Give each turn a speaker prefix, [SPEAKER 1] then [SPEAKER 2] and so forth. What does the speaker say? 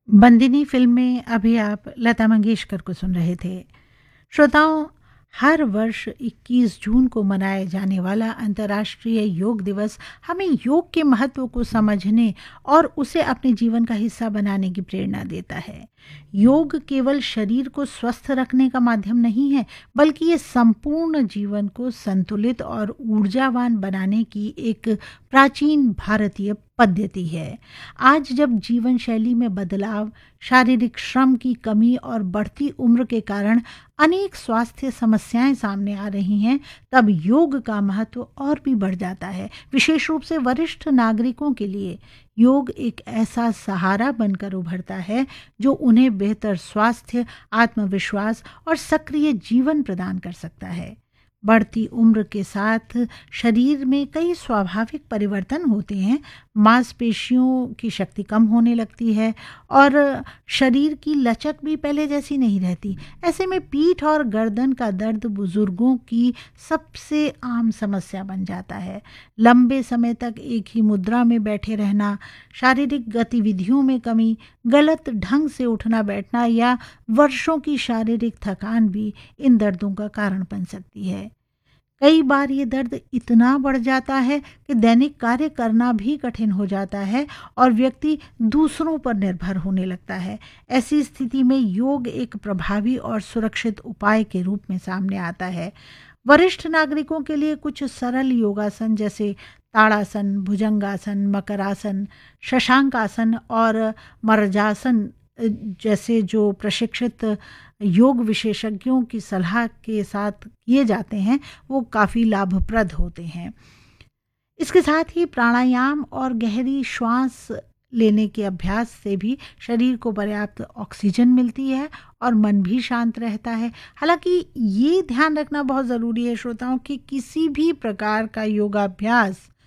[SPEAKER 1] Bandini film में अभी आप लता मंगेशकर को सुन रहे थे। श्रोताओं, हर वर्ष 21 जून को मनाया जाने वाला अंतर्राष्ट्रीय योग दिवस हमें योग के महत्व को समझने और उसे अपने जीवन का हिस्सा बनाने की प्रेरणा देता है। योग केवल शरीर को स्वस्थ रखने का माध्यम नहीं है, बल्कि ये संपूर्ण जीवन को संतुलित और ऊर्जावान बनाने की एक प्राचीन भारतीय पद्धति है। आज जब जीवन शैली में बदलाव, शारीरिक श्रम की कमी और बढ़ती उम्र के कारण अनेक स्वास्थ्य समस्याएं सामने आ रही हैं, तब योग का महत्व और भी बढ़ जाता है। विशेष रूप से वरिष्ठ नागरिकों के लिए योग एक ऐसा सहारा बनकर उभरता है जो उन्हें बेहतर स्वास्थ्य, आत्मविश्वास और सक्रिय जीवन प्रदान कर सकता है। बढ़ती उम्र के साथ शरीर में कई स्वाभाविक परिवर्तन होते हैं। मांसपेशियों की शक्ति कम होने लगती है और शरीर की लचक भी पहले जैसी नहीं रहती। ऐसे में पीठ और गर्दन का दर्द बुजुर्गों की सबसे आम समस्या बन जाता है। लंबे समय तक एक ही मुद्रा में बैठे रहना, शारीरिक गतिविधियों में कमी, गलत ढंग से उठना बैठना या वर्षों की शारीरिक थकान भी इन दर्दों का कारण बन सकती है। कई बार ये दर्द इतना बढ़ जाता है कि दैनिक कार्य करना भी कठिन हो जाता है और व्यक्ति दूसरों पर निर्भर होने लगता है। ऐसी स्थिति में योग एक प्रभावी और सुरक्षित उपाय के रूप में सामने आता है। वरिष्ठ नागरिकों के लिए कुछ सरल योगासन जैसे ताड़ासन, भुजंगासन, मकरासन, शशांकासन और मर्जासन जैसे जो प्रशिक्षित योग विशेषज्ञों की सलाह के साथ किए जाते हैं, वो काफ़ी लाभप्रद होते हैं। इसके साथ ही प्राणायाम और गहरी श्वास लेने के अभ्यास से भी शरीर को पर्याप्त ऑक्सीजन मिलती है और मन भी शांत रहता है। हालांकि ये ध्यान रखना बहुत ज़रूरी है श्रोताओं कि किसी भी प्रकार का योगाभ्यास